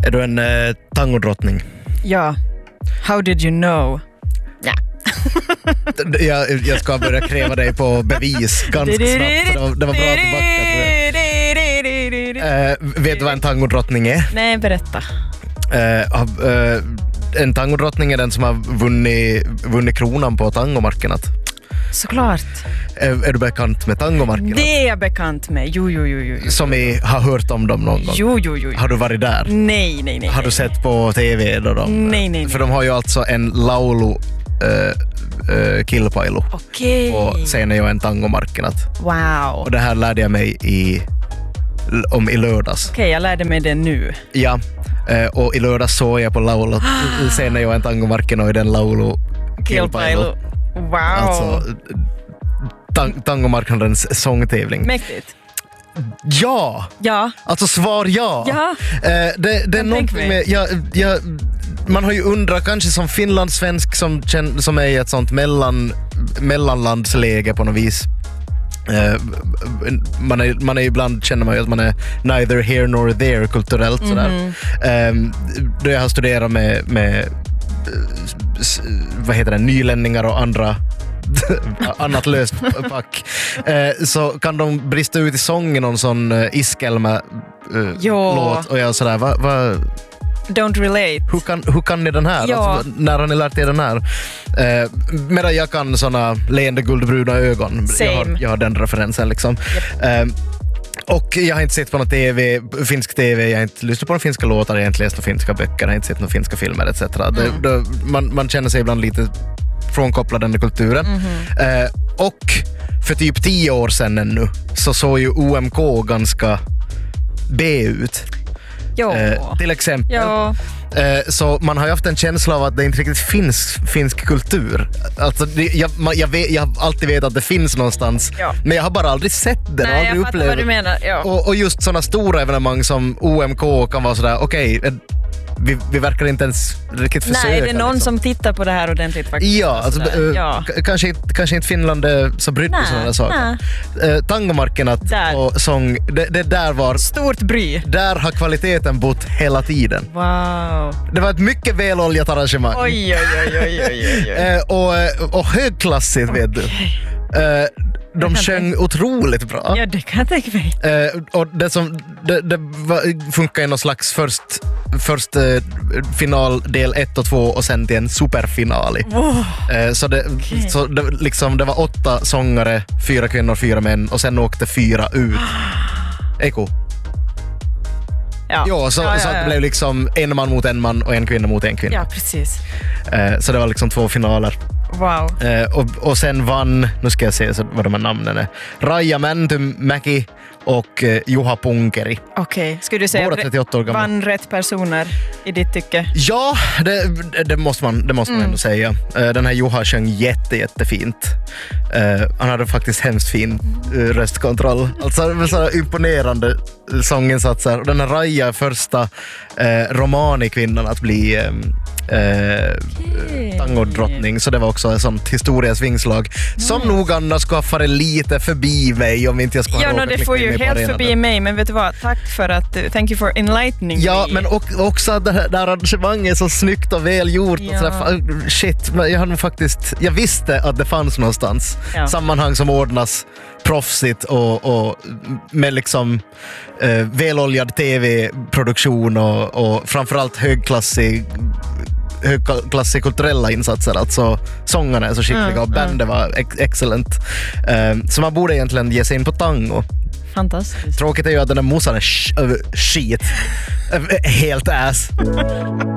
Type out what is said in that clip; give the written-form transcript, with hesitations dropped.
Är du en tangodrottning? Ja. How did you know? Ja. Jag ska börja kräva dig på bevis ganska snabbt. Det var bra att du backade. Vet du vad en tangodrottning är? Nej, berätta. En tangodrottning är den som har vunnit kronan på tangomarknat. Såklart. Är du bekant med tangomarknat? Det är jag bekant med. Jo. Som vi har hört om dem någon gång? Jo. Har du varit där? Nej. Har du sett på TV då? Nej. För de har ju alltså en laulu kilpailu på scenen och en tangomarknat. Wow. Och det här lärde jag mig i lördags. Okej, jag lärde mig det nu. Ja, och i lördags såg jag på laulu scenen och en tangomarknat och i den laulu kilpailu. Wow. Alltså tangomarknadens sångtävling. Mäktigt. Ja! Alltså svar ja. Det är någonting med man har ju undrat, kanske som finlandssvensk som är i ett sånt mellanlandsläge på något vis. Man är ibland, känner man ju att man är neither here nor there kulturellt sådär. Då jag har studerat med vad heter det, nylänningar och annat löst pack, så kan de brista ut i sången någon sån Iskelmä-låt och jag sådär, Don't relate. Hur kan ni den här? Alltså, när har ni lärt er den här? Medan jag kan såna leende guldbruna ögon. Jag har den referensen liksom. Yep. Och jag har inte sett på någon finsk TV, jag har inte lyssnat på några finska låtar, jag har inte läst några finska böcker, jag har inte sett några finska filmer etc. Man känner sig ibland lite frånkopplad den kulturen. Och för typ 10 år sedan ännu så såg ju OMK ganska B ut. Till exempel. Så man har ju haft en känsla av att det inte riktigt finns finsk kultur. Alltså, jag har alltid vetat att det finns någonstans, men jag har bara aldrig sett det. Nej, jag fattar vad du menar. Och just sådana stora evenemang som OMK kan vara sådär, okej, vi verkar inte ens riktigt försöka. Nej, det är någon liksom som tittar på det här ordentligt faktiskt. Ja, alltså, kanske inte Finland så brytt på sådana saker. Tangomarknat och sång, det där var stort bry. Där har kvaliteten bott hela tiden. Wow. Det var ett mycket väloljat arrangemang. Oj. Och högklassigt, vet du. De sjöng otroligt bra. Ja, det kan jag tänka mig. Och det funkar i någon slags först final del 1 och 2 och sen till en superfinal. Så det var 8 sångare, 4 kvinnor, 4 män och sen åkte 4 ut. Eko. Så det blev liksom en man mot en man och en kvinna mot en kvinna. Ja, precis. Så det var liksom 2 finaler. Wow. Och sen vann, nu ska jag se vad de här namnen är. Raija Mäntymäki och Juha Punkeri. Okej, skulle du säga att vann rätt personer i ditt tycke? Ja, det måste man ändå säga. Den här Juha sjöng jättefint. Han hade faktiskt hemskt fin röstkontroll. Alltså så imponerande sånginsatser. Och den här Raija är första romani-kvinnan att bli tangodrottning, så det var också ett sånt historiskt vingslag som nog annars skaffade lite förbi mig om inte jag ska det får ju helt förbi mig, men vet du vad, thank you for enlightening me. Men också att det här arrangemanget är så snyggt och välgjort och shit, jag visste att det fanns någonstans sammanhang som ordnas proffsigt och med liksom väloljad tv-produktion och framförallt högklassig kulturella insatser. Alltså sångarna är så skickliga och bandet var excellent. Så man borde egentligen ge sig in på tango. Fantastiskt. Tråkigt är ju att den där mossan är skit. Helt ass.